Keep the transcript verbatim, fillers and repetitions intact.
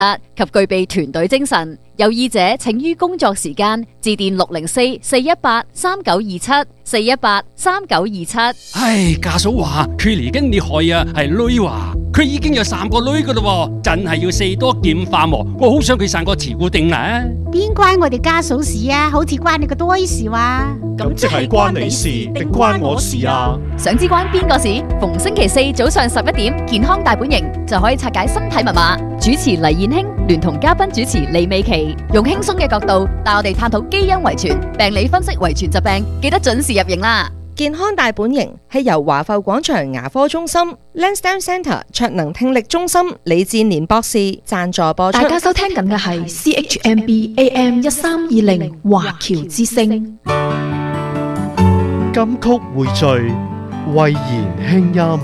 及具備團隊精神。有意者請於工作時間致電六零四四一八三九二七四一八三九二七。 唉，家嫂話佢嚟緊你害啊，係女話佢已經有三個女噶啦，真係要四多劍化喎。我好想佢生個慈固定啊！ 邊關我哋家嫂事啊？好似關你個多事話。 咁即係關你事定關我事啊？ 想知關邊個事？逢星期四早上十一點，健康大本營就可以拆解身體密碼。主持黎燕卿聯同嘉賓主持李美琪，用輕鬆嘅角度帶我哋探討基因遺傳、病理分析遺傳疾病，記得準時入營啦！ 健康大本營係由華埠廣場牙科中心、Lansdowne Centre 卓能聽力中心李志年博士贊助播出。 大家收聽緊嘅係 C H M B A M 一三二零華僑之聲。 金曲匯聚，慧言輕音。